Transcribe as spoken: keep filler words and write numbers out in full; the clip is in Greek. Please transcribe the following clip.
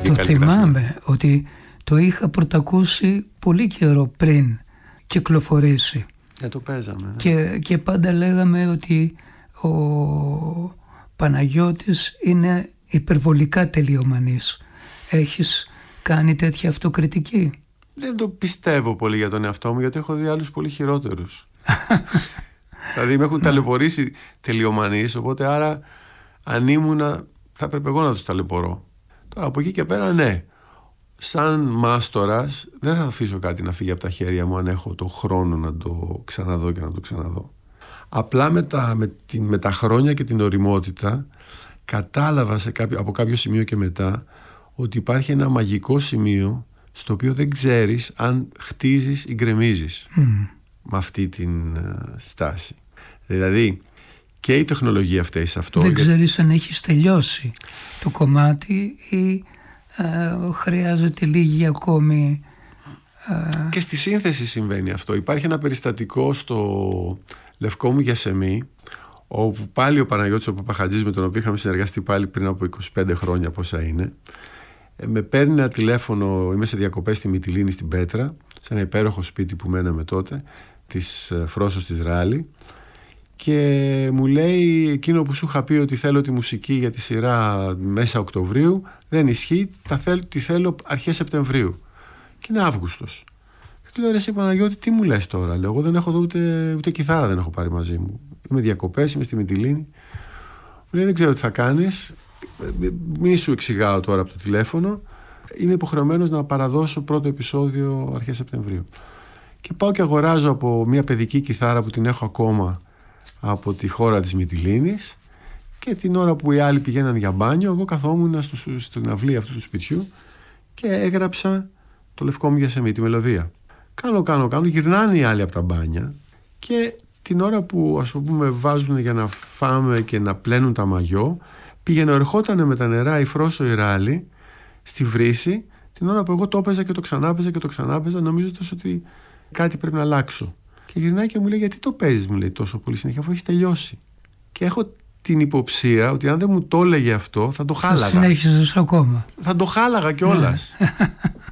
Το θυμάμαι ότι το είχα πρωτακούσει πολύ καιρό πριν κυκλοφορήσει. Ε, το παίζαμε. Ναι. Και, και πάντα λέγαμε ότι ο Παναγιώτης είναι υπερβολικά τελειομανής. Έχεις κάνει τέτοια αυτοκριτική? Δεν το πιστεύω πολύ για τον εαυτό μου, γιατί έχω δει άλλους πολύ χειρότερους. Δηλαδή με έχουν ταλαιπωρήσει τελειομανείς, οπότε άρα αν ήμουνα θα έπρεπε εγώ να τους ταλαιπωρώ. Τώρα από εκεί και πέρα ναι, σαν μάστορας δεν θα αφήσω κάτι να φύγει από τα χέρια μου αν έχω το χρόνο να το ξαναδώ και να το ξαναδώ. Απλά με τα, με, την, με τα χρόνια και την οριμότητα κατάλαβα σε κάποιο, από κάποιο σημείο και μετά ότι υπάρχει ένα μαγικό σημείο στο οποίο δεν ξέρεις αν χτίζεις ή γκρεμίζεις mm. με αυτή την uh, στάση. Δηλαδή και η τεχνολογία φταίει σε αυτό. Δεν για... ξέρεις αν έχεις τελειώσει το κομμάτι ή uh, χρειάζεται λίγη ακόμη... Uh... Και στη σύνθεση συμβαίνει αυτό. Υπάρχει ένα περιστατικό στο Λευκό μου Γεσεμί, όπου πάλι ο Παναγιώτης ο Παπαχατζής, με τον οποίο είχαμε συνεργαστεί πάλι πριν από είκοσι πέντε χρόνια πόσα είναι, με παίρνει ένα τηλέφωνο, είμαι σε διακοπές στη Μυτιλήνη στην Πέτρα, σε ένα υπέροχο σπίτι που μέναμε τότε, της Φρόσος της Ράλη, και μου λέει εκείνο που σου είχα πει ότι θέλω τη μουσική για τη σειρά μέσα Οκτωβρίου δεν ισχύει, τα θέλ, τη θέλω αρχές Σεπτεμβρίου, και είναι Αύγουστος. Και του λέω, ρε εσύ Παναγιώτη, τι μου λες τώρα? Λέω, εγώ δεν έχω δω ούτε, ούτε κιθάρα δεν έχω πάρει μαζί μου, είμαι διακοπές, είμαι στη Μυτιλήνη. Μου λέει, δεν ξέρω τι θα κάνεις, μη σου εξηγάω τώρα από το τηλέφωνο, είμαι υποχρεωμένος να παραδώσω πρώτο επεισόδιο αρχές Σεπτεμβρίου. Και πάω και αγοράζω από μια παιδική κιθάρα που την έχω ακόμα από τη χώρα της Μυτιλήνης, και την ώρα που οι άλλοι πηγαίναν για μπάνιο, εγώ καθόμουν στο, στην αυλή αυτού του σπιτιού και έγραψα το Λευκό μου Γεσεμί, τη μελωδία. Κάνω, κάνω, κάνω, γυρνάνε οι άλλοι από τα μπάνια, και την ώρα που ας πούμε βάζουν για να φάμε και να πλένουν τα μαγιό, πήγαινε, ερχόταν με τα νερά η Φρόσο η Ράλη στη βρύση, την ώρα που εγώ το έπαιζα και το ξανάπαιζα και το ξανάπαιζα, νομίζοντας ότι κάτι πρέπει να αλλάξω. Και γυρνάει και μου λέει, γιατί το παίζεις, μου λέει, τόσο πολύ συνέχεια, αφού έχεις τελειώσει? Και έχω την υποψία ότι αν δεν μου το έλεγε αυτό θα το χάλαγα. Θα συνέχιζες ακόμα. Θα το χάλαγα κιόλας.